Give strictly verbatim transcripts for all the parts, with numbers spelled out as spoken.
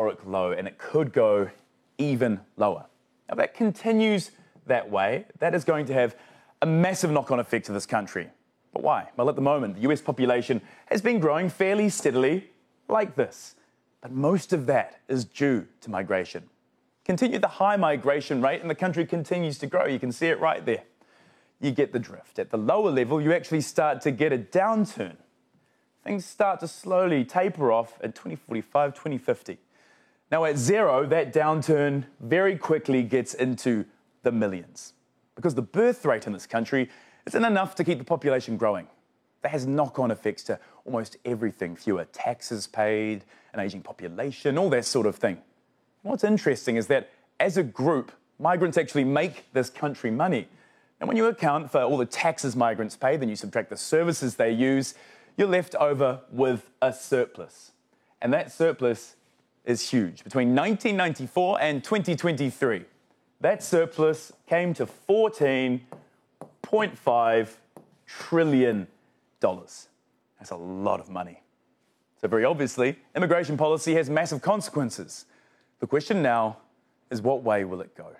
historic low, and it could go even lower. Now, that continues that way, that is going to have a massive knock-on effect to this country. But why? Well, at the moment, the U S population has been growing fairly steadily like this. But most of that is due to migration. Continue the high migration rate and the country continues to grow. You can see it right there. You get the drift. At the lower level, you actually start to get a downturn. Things start to slowly taper off at twenty forty-five, twenty fifty. Now at zero, that downturn very quickly gets into the millions because the birth rate in this country isn't enough to keep the population growing. That has knock-on effects to almost everything. Fewer taxes paid, an ageing population, all that sort of thing. What's interesting is that as a group, migrants actually make this country money. And when you account for all the taxes migrants pay, then you subtract the services they use, you're left over with a surplus. And that surplus is huge. Between nineteen ninety-four and twenty twenty-three, that surplus came to fourteen point five trillion dollars. That's a lot of money. So very obviously, immigration policy has massive consequences. The question now is, what way will it go?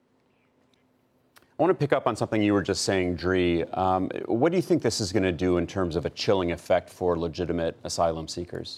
I want to pick up on something you were just saying, Dree. Um, what do you think this is going to do in terms of a chilling effect for legitimate asylum seekers?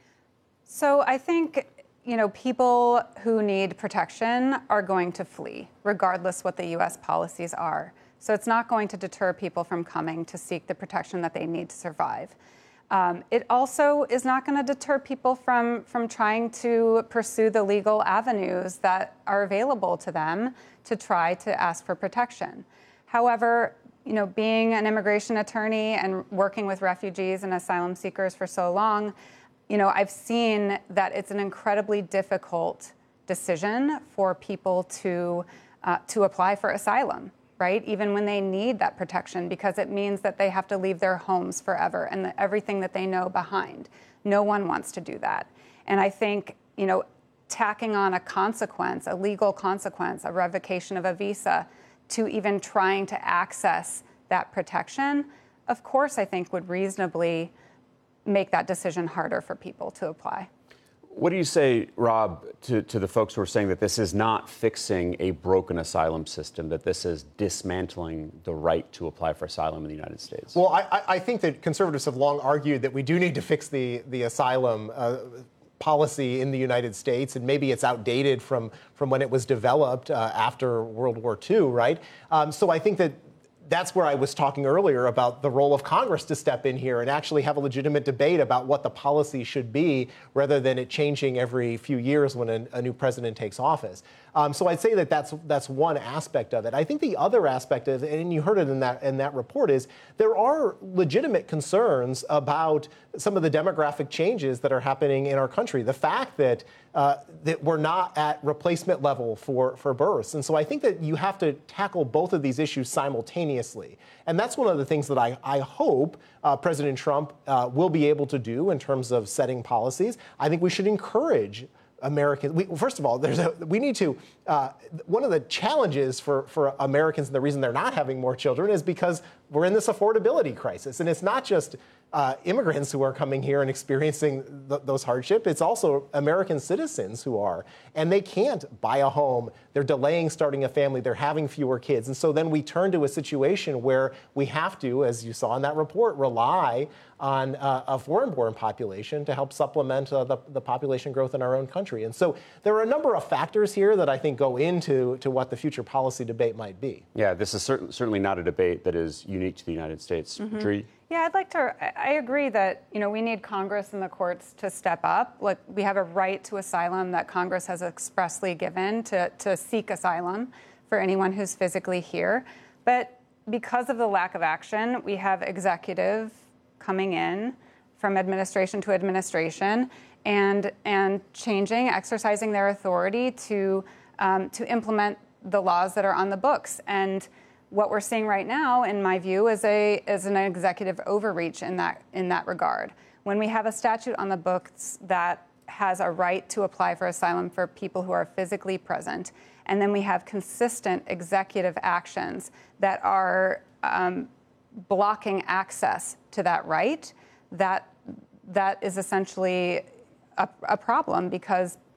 So I think, you know, people who need protection are going to flee, regardless what the U S policies are. So it's not going to deter people from coming to seek the protection that they need to survive. Um, it also is not going to deter people from, from trying to pursue the legal avenues that are available to them to try to ask for protection. However, you know, being an immigration attorney and working with refugees and asylum seekers for so long, you know, I've seen that it's an incredibly difficult decision for people to uh, to apply for asylum, right? Even when they need that protection, because it means that they have to leave their homes forever and the, everything that they know behind. No one wants to do that. And I think, you know, tacking on a consequence, a legal consequence, a revocation of a visa to even trying to access that protection, of course, I think would reasonably make that decision harder for people to apply. What do you say, Rob, to, to the folks who are saying that this is not fixing a broken asylum system, that this is dismantling the right to apply for asylum in the United States? Well, I, I think that conservatives have long argued that we do need to fix the, the asylum uh, policy in the United States, and maybe it's outdated from, from when it was developed uh, after World War Two, right? Um, so I think that that's where I was talking earlier about the role of Congress to step in here and actually have a legitimate debate about what the policy should be, rather than it changing every few years when a, a new president takes office. Um, so I'd say that that's that's one aspect of it. I think the other aspect of it, and you heard it in that in that report, is there are legitimate concerns about some of the demographic changes that are happening in our country. The fact that uh, that we're not at replacement level for for births, and so I think that you have to tackle both of these issues simultaneously. And that's one of the things that I I hope uh, President Trump uh, will be able to do in terms of setting policies. I think we should encourage Americans. We, first of all, there's a, we need to, uh, one of the challenges for, for Americans, and the reason they're not having more children, is because we're in this affordability crisis. And it's not just uh, immigrants who are coming here and experiencing th- those hardships. It's also American citizens who are. And they can't buy a home. They're delaying starting a family. They're having fewer kids. And so then we turn to a situation where we have to, as you saw in that report, rely on uh, a foreign-born population to help supplement uh, the, the population growth in our own country. And so there are a number of factors here that I think go into to what the future policy debate might be. Yeah, this is cer- certainly not a debate that is unique to the United States. Mm-hmm. Dree? Yeah, I'd like to, I agree that, you know, we need Congress and the courts to step up. Like, we have a right to asylum that Congress has expressly given to, to seek asylum for anyone who's physically here. But because of the lack of action, we have executive coming in from administration to administration and and changing, exercising their authority to um, to implement the laws that are on the books. And what we're seeing right now, in my view, is a is an executive overreach in that in that regard. When we have a statute on the books that has a right to apply for asylum for people who are physically present, and then we have consistent executive actions that are um, blocking access to that right, that that is essentially a, a problem, because